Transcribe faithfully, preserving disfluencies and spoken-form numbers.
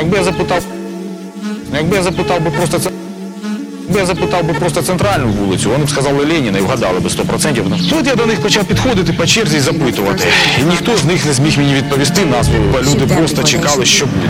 Якби я запитав, якби я запитав би просто це. Якби я запитав би просто центральну вулицю, вони б сказали Леніна і вгадали би сто відсотків. Тут я до них почав підходити по черзі і запитувати. І ніхто з них не зміг мені відповісти назву. Люди просто чекали, що буде.